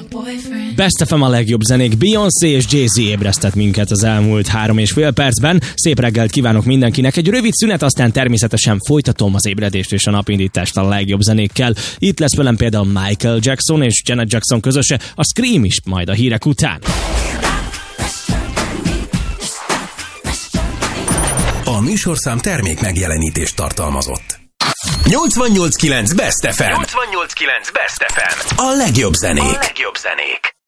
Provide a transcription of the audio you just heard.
Best FM a legjobb zenék. Beyoncé és Jay-Z ébresztett minket az elmúlt 3,5 percben. Szép reggelt kívánok mindenkinek. Egy rövid szünet, aztán természetesen folytatom az ébredést és a napindítást a legjobb zenékkel. Itt lesz velem például Michael Jackson és Janet Jackson közöse, a Scream is majd a hírek után. A műsorszám termék megjelenítést tartalmazott. 88.9 Best FM. 88.9 Best FM. A legjobb zenék.